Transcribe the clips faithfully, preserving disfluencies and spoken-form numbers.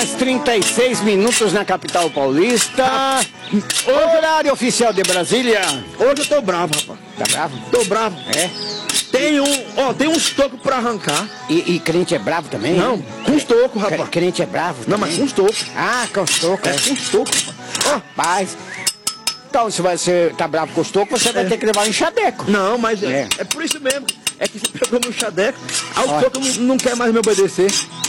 trinta e seis minutos na capital paulista. Horário oficial de Brasília. Hoje eu tô bravo, rapaz. Tá bravo? Tô bravo. É. Tem um, ó, tem uns tocos pra arrancar. E, e crente é bravo também? Não, com os tocos, rapaz. Crente é bravo Não, também? mas com os tocos. Ah, com os tocos. É, com os tocos, rapaz. Rapaz. Então, se você tá bravo com os tocos, você vai É. ter que levar um chadeco. Não, mas é, É. é por isso mesmo. É que você pegou meu chadeco, aí o Olha. toco não, não quer mais me obedecer.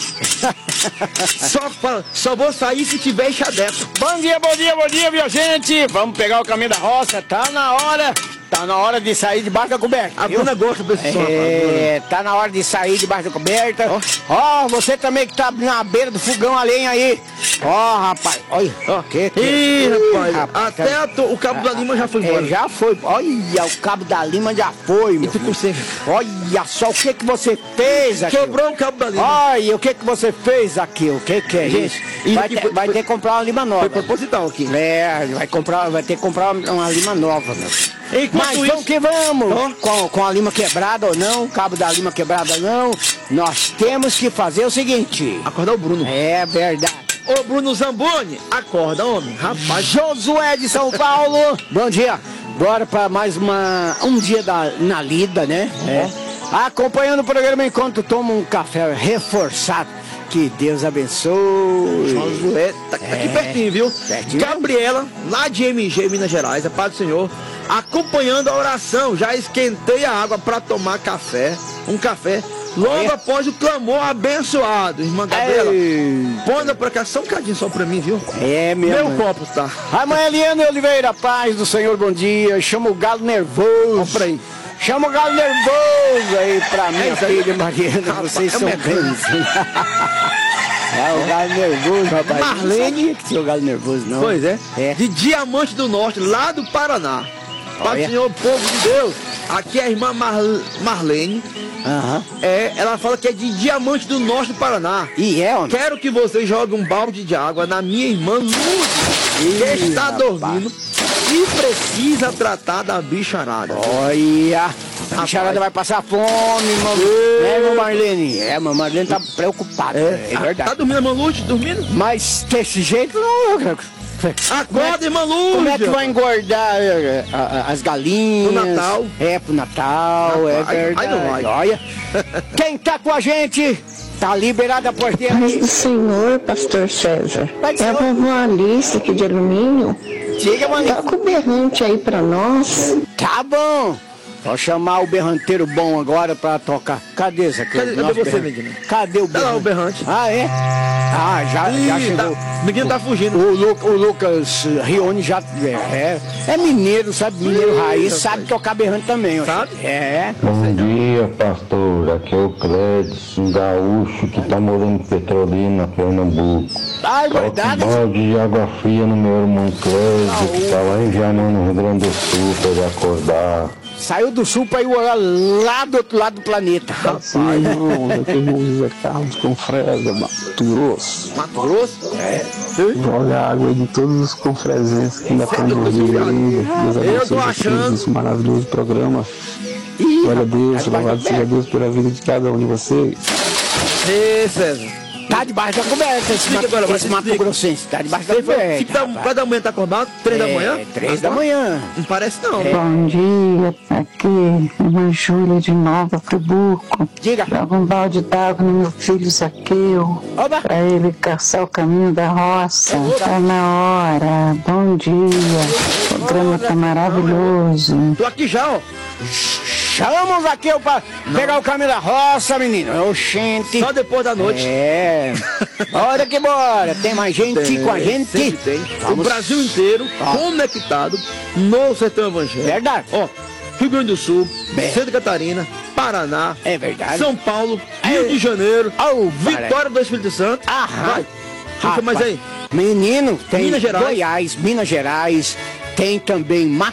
Só, fala, só vou sair se tiver chadeco. Bom dia, bom dia, bom dia, minha gente. Vamos pegar o caminho da roça. Tá na hora. Tá na hora de sair debaixo da coberta. A viu? Bruna gosta desse som, rapaz. É, tá na hora de sair debaixo da coberta. Ó. Ó, você também que tá na beira do fogão a lenha aí. Ó, rapaz, olha. Ó, que, que... Ih, rapaz, rapaz, até a to- o cabo da Lima já foi embora. É, já foi. Olha, o cabo da Lima já foi, meu E ficou filho. sem. Olha só o que que você fez aqui. Quebrou o cabo da Lima. Olha, o que que você fez aqui? O que que é Gente, isso? isso Vai, aqui ter, foi- vai foi- ter que comprar uma lima nova. Foi proposital aqui. É, vai, comprar, vai ter que comprar uma lima nova, meu. Enquanto Mas isso- vamos que vamos, Ó. com, com a lima quebrada ou não, cabo da lima quebrada ou não, nós temos que fazer o seguinte. Acordar o Bruno. É verdade. Ô, Bruno Zamboni, acorda, homem. Rapaz, Josué de São Paulo, bom dia. Bora para mais uma, um dia da, na lida, né? É. Acompanhando o programa enquanto toma um café reforçado. Que Deus abençoe. Josué, tá, tá aqui É. pertinho, viu? Pertinho. Gabriela, lá de M G, Minas Gerais, a paz do Senhor, acompanhando a oração. Já esquentei a água para tomar café, um café, logo Olha. após o clamor abençoado. Irmã Gabriela, Ei. põe pra cá só um cadinho só pra mim, viu? É, meu. Meu mãe. copo, tá? A mãe Eliane Oliveira, paz do Senhor, bom dia. Chama o galo nervoso. Ó, pra aí. Chama o galo nervoso aí pra minha É isso aí. filha Mariana. Rapaz, Vocês é são mecânico. bênçãos. É o galo nervoso, rapaz. Marlene. Não sabia que tinha o galo nervoso, não. Pois é. É. De Diamante do Norte, lá do Paraná. Pai Olha. do Senhor, povo de Deus. Aqui é a irmã Mar Marlene. Aham. É, ela fala que é de Diamante do Norte do Paraná. E é, homem? Quero que vocês joguem um balde de água na minha irmã Lúcia, que Ih, está rapaz. dormindo e precisa tratar da bicharada. Olha, a bicharada Rapaz. vai passar fome, irmão. É, irmã Marlene? É, irmã Marlene tá preocupada. É, Ah, verdade. Tá dormindo, irmã Lúcia? Dormindo? Mas desse jeito, não. Acorda, irmã Lúcia! Como é que vai engordar eh, a- a- as galinhas? Pro Natal. É, pro Natal, é Rapaz, verdade. aí não vai. Olha, quem tá com a gente, tá liberada a porteira Paz aí. do Senhor, pastor César. Paz do É a Senhor. vovó Alice aqui de alumínio. Diga, maninho. Toca o berrante aí pra nós. Tá bom. Vou chamar o berranteiro bom agora pra tocar. Cadê esse aqui? Cadê- O cadê nosso você, berrante? menina? Cadê o Tá lá o berrante? berrante. Ah, é? Ah, já, já Ih, chegou. tá- o menino tá fugindo. O, Lu, o Lucas Rione já é, é mineiro, sabe? Mineiro Ih, raiz, rapaz. sabe tocar berrante também. ó. Sabe? É. Bom dia, pastor. Aqui é o Clédis, um gaúcho que tá morando em Petrolina, Pernambuco. Ah, é Coloca um verdade. balde de água fria no meu irmão Clédis, que tá lá em Jamão, no Rio Grande do Sul, pra ele acordar. Saiu do sul pra ir lá do outro lado do planeta. Sim, irmão, aqui é o José Carlos Confresa, Mato Grosso. Mato Grosso? É. Joga água de todos os confresenses que ainda estão dormindo aí. Deus Eu tô abençoe vocês achando. nesse maravilhoso programa. Ih, Glória a Deus, rapaz, louvado tá seja debaixo Deus pela vida de cada um de vocês. Ê, César. Tá debaixo da coberta esse, Explica Mato, agora, esse mas Mato explica. Grossense. Tá debaixo da Cinco coberta. da, rapaz. quatro da manhã tá acordado? Três da É, manhã? três da manhã. Não parece não. Bom dia, aqui irmã Júlia de Nova Friburgo. Diga. Joga um balde d'água no meu filho Zaqueu, Oba. pra ele caçar o caminho da roça. Tá na hora. Bom dia. O programa tá maravilhoso. Tô aqui já, ó. Chamamos aqui pra pegar o caminho da roça, menino. Oxente. Só depois da noite. É. Bora que bora. Tem mais gente Tem, com a gente. sempre tem. O Vamos. Brasil inteiro Ó. conectado no sertão evangélico. Verdade. Ó, Rio Grande do Sul, Bem. Santa Catarina, Paraná, É verdade. São Paulo, Rio É. de Janeiro, Au, Vitória do Espírito Santo. Ah, Vai. Fica mais aí. Menino, tem Minas Gerais. Goiás, Minas Gerais, tem também Mato